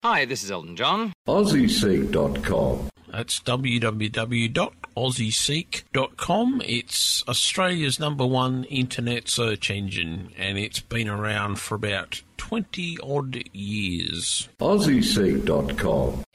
Hi, this is Elton John. AussieSeek.com. That's www.aussieseek.com. It's Australia's #1 internet search engine, and it's been around for about 20-odd years. AussieSeek.com.